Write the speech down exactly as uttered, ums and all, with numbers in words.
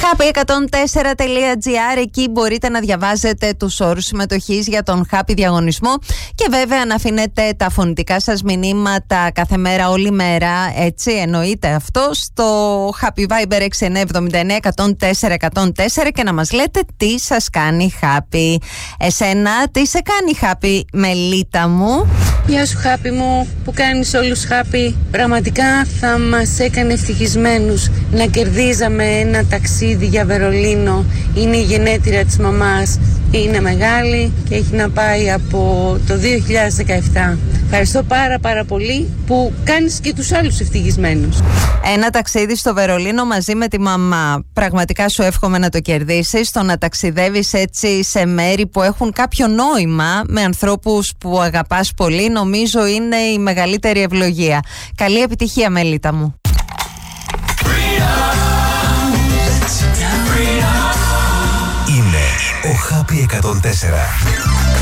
Happy εκατόν τέσσερα τελεία τζι άρ, εκεί μπορείτε να διαβάζετε τους όρους συμμετοχής για τον Happy διαγωνισμό και βέβαια να αφήνετε τα φωνητικά σας μηνύματα κάθε μέρα, όλη μέρα, έτσι εννοείται αυτό, στο Happy Viber έξι εννιά εβδομήντα εννέα εκατόν τέσσερα εκατόν τέσσερα και να μας λέτε τι σας κάνει Happy. Εσένα τι σε κάνει Happy, Μελίτα μου? Γεια σου Happy μου, που κάνεις όλους Happy. Πραγματικά θα μας έκανε ευτυχισμένους να κερδίζαμε ένα ταξίδι για Βερολίνο. Είναι η γενέτειρα της μαμάς, είναι μεγάλη και έχει να πάει από το δύο χιλιάδες δεκαεπτά. Ευχαριστώ πάρα πάρα πολύ που κάνεις και τους άλλους ευτυχισμένους. Ένα ταξίδι στο Βερολίνο μαζί με τη μαμά. Πραγματικά σου εύχομαι να το κερδίσεις. Το να ταξιδεύεις έτσι σε μέρη που έχουν κάποιο νόημα με ανθρώπους που αγαπάς πολύ, νομίζω είναι η μεγαλύτερη ευλογία. Καλή επιτυχία, Μελίτα μου. Είναι ο Happy εκατόν τέσσερα.